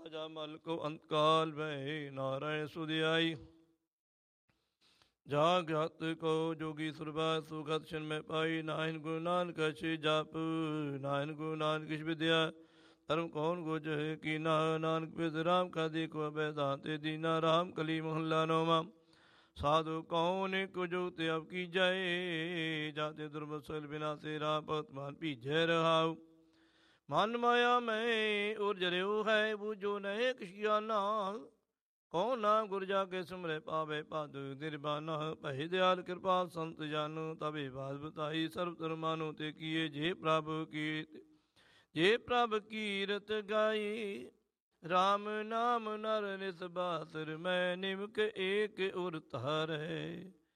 राजा मल को अंतकाल में नारायण सुधियाई। जागत को जोगी सुरभा सुखत क्षण में पाई। नाहिन गुरु नानक अच्छी जाप नाहिन गुरु नानक किछ विद्या। धर्म कौन गोज की नानक पित राम का देखो बैदाते दीना। राम कली मोहल्ला नोमा साधु कौन कुजुत अब की जय। जाते दुर्मसल बिना से रापत मान पीछे रहाऊ। मन माया में और जरेऊ है बूझो नहे किशियाना। कौन नाम गुर जाके सुमरे पावे पादु निर्बाना। पहि दयाल कृपा संत जानो तबे बात बताई। सर्व धर्म मानो ते किए जे प्रभु की जे प्रभ कीरत गाई। राम नाम नर निस बासुर मैं निमक एक उर तारै।